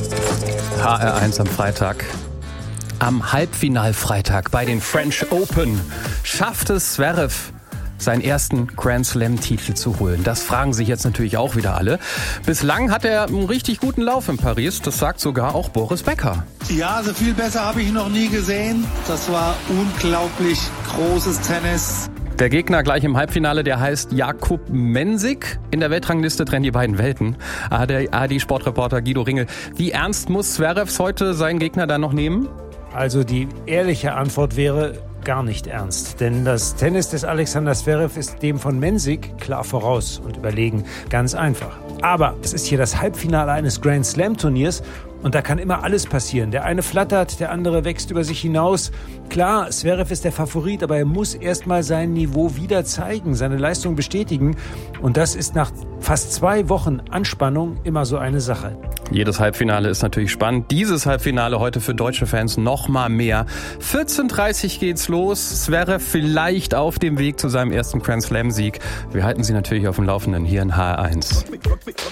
HR1 am Freitag. Am Halbfinalfreitag bei den French Open schafft es Zverev, seinen ersten Grand Slam-Titel zu holen. Das fragen sich jetzt natürlich auch wieder alle. Bislang hat er einen richtig guten Lauf in Paris. Das sagt sogar auch Boris Becker. Ja, also viel besser habe ich noch nie gesehen. Das war unglaublich großes Tennis. Der Gegner gleich im Halbfinale, der heißt Jakub Mensik. In der Weltrangliste trennen die beiden Welten. ARD-Sportreporter Guido Ringel. Wie ernst muss Zverev heute seinen Gegner dann noch nehmen? Also die ehrliche Antwort wäre gar nicht ernst. Denn das Tennis des Alexander Zverev ist dem von Mensik klar voraus und überlegen. Ganz einfach. Aber es ist hier das Halbfinale eines Grand Slam Turniers und da kann immer alles passieren. Der eine flattert, der andere wächst über sich hinaus. Klar, Zverev ist der Favorit, aber er muss erstmal sein Niveau wieder zeigen, seine Leistung bestätigen. Und das ist nach fast 2 Wochen Anspannung immer so eine Sache. Jedes Halbfinale ist natürlich spannend. Dieses Halbfinale heute für deutsche Fans noch mal mehr. 14:30 geht's los. Zverev vielleicht auf dem Weg zu seinem ersten Grand Slam Sieg. Wir halten Sie natürlich auf dem Laufenden hier in HR1.